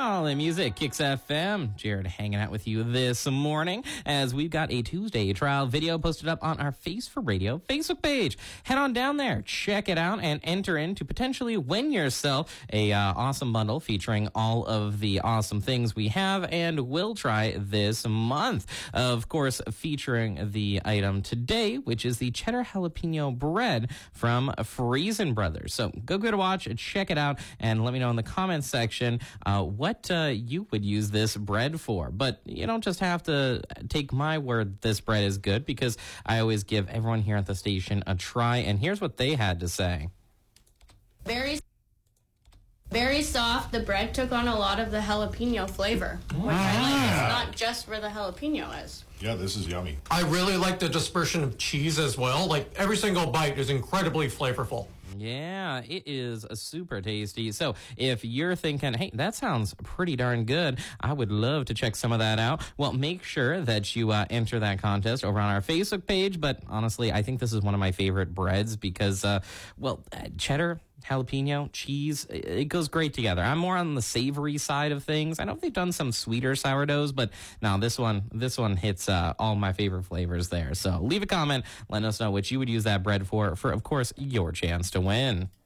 All the music, Kicks FM. Jared hanging out with you this morning as we've got a Tuesday trial video posted up on our Face for Radio Facebook page. Head on down there, check it out, and enter in to potentially win yourself a awesome bundle featuring all of the awesome things we have and will try this month. Of course, featuring the item today, which is the cheddar jalapeno bread from Freezin Brothers. So go give it a watch, check it out, and let me know in the comments section what you would use this bread for. But you don't just have to take my word this bread is good, because I always give everyone here at the station a try, and here's what they had to say. Very soft. The bread took on a lot of the jalapeno flavor, which I like. It's not just where the jalapeno is. Yeah, this is yummy. I really like the dispersion of cheese as well. Like, every single bite is incredibly flavorful. Yeah, it is super tasty. So if you're thinking, hey, that sounds pretty darn good, I would love to check some of that out, well, make sure that you enter that contest over on our Facebook page. But honestly, I think this is one of my favorite breads because, cheddar, jalapeno, cheese, it goes great together. I'm more on the savory side of things. I know they've done some sweeter sourdoughs, but no, this one hits all my favorite flavors there. So leave a comment, let us know what you would use that bread for, of course, your chance to win.